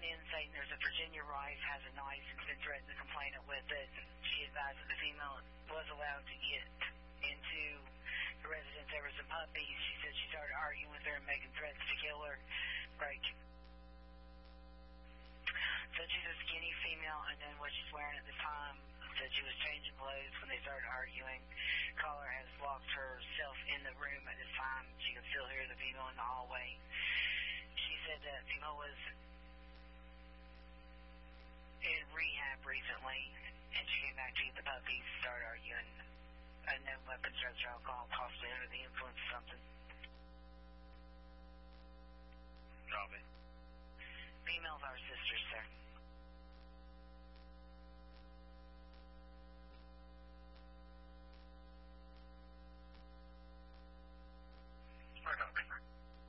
in saying there's a Virginia wife has a knife and's been threatening the complainant with it. She advised that the female was allowed to get into the residence. There were some puppies. She said she started arguing with her and making threats to kill her. Right. Said she's a skinny female, and then what she's wearing at the time. Said she was changing clothes when they started arguing. Caller has locked herself in the room at this time. She can still hear the female in the hallway. She said that female was in rehab recently, and she came back to get the puppies, started arguing. Unknown weapons, drugs, or alcohol, possibly under the influence of something. Copy.